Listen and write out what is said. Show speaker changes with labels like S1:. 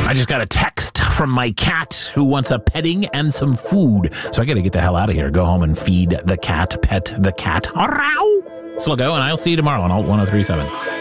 S1: I just got a text from my cat who wants a petting and some food. So I got to get the hell out of here. Go home and feed the cat, pet the cat. So I'll go, and I'll see you tomorrow on Alt 1037.